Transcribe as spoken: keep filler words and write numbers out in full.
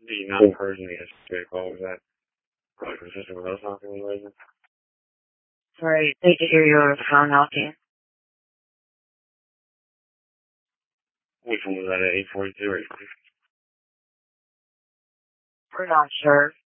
The non-person yesterday call, was that probably consistent with us knocking on the resident? Sorry, they could hear your phone knocking. Which one was that, at eight forty-two or eight forty? We're not sure.